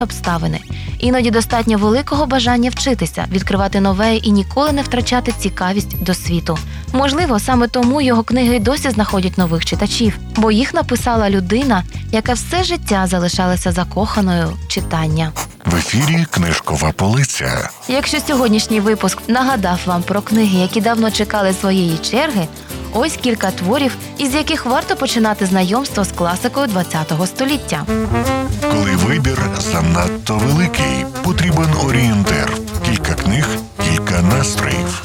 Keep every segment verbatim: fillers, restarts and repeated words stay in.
обставини. Іноді достатньо великого бажання вчитися, відкривати нове і ніколи не втрачати цікавість до світу. Можливо, саме тому його книги й досі знаходять нових читачів, бо їх написала людина, яка все життя залишалася закоханою в читання. В ефірі «Книжкова полиця». Якщо сьогоднішній випуск нагадав вам про книги, які давно чекали своєї черги, ось кілька творів, із яких варто починати знайомство з класикою ХХ століття. Коли вибір занадто великий, потрібен орієнтир. Кілька книг, кілька настроїв.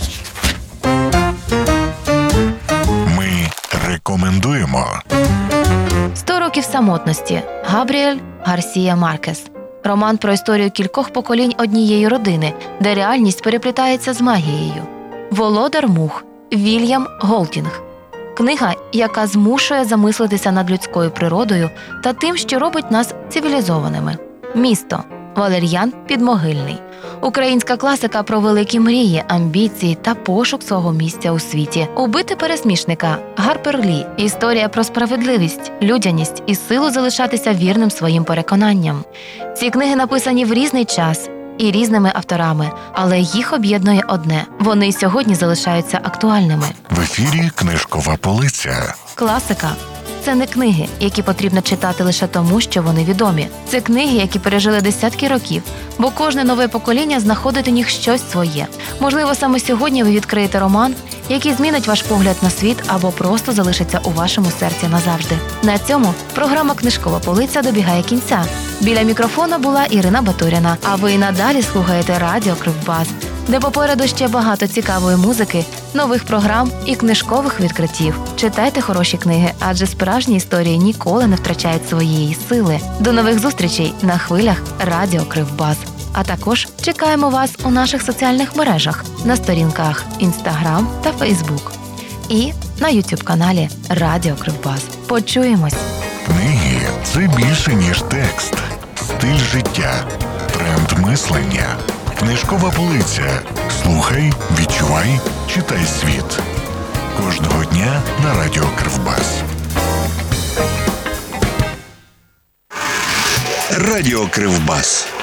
Ми рекомендуємо. «Сто років самотності» Габріель Гарсія Маркес. Роман про історію кількох поколінь однієї родини, де реальність переплітається з магією. «Володар мух» Вільям Голдінг. Книга, яка змушує замислитися над людською природою та тим, що робить нас цивілізованими. «Місто» Валер'ян Підмогильний. Українська класика про великі мрії, амбіції та пошук свого місця у світі. «Убити пересмішника» Гарпер Лі. Історія про справедливість, людяність і силу залишатися вірним своїм переконанням. Ці книги написані в різний час і різними авторами, але їх об'єднує одне – вони й сьогодні залишаються актуальними. В ефірі «Книжкова полиця». Класика – це не книги, які потрібно читати лише тому, що вони відомі. Це книги, які пережили десятки років, бо кожне нове покоління знаходить у них щось своє. Можливо, саме сьогодні ви відкриєте роман, який змінить ваш погляд на світ або просто залишиться у вашому серці назавжди. На цьому програма «Книжкова полиця» добігає кінця. Біля мікрофона була Ірина Батуріна, а ви і надалі слухаєте радіо Кривбас, де попереду ще багато цікавої музики, нових програм і книжкових відкриттів. Читайте хороші книги, адже справжні історії ніколи не втрачають своєї сили. До нових зустрічей на хвилях радіо Кривбас. А також чекаємо вас у наших соціальних мережах на сторінках Instagram та Facebook. І на YouTube-каналі Радіо Кривбас. Почуємось! Книги – це більше, ніж текст. Стиль життя, тренд мислення. Книжкова полиця. Слухай, відчувай, читай світ. Кожного дня на Радіо Кривбас. Радіо Кривбас.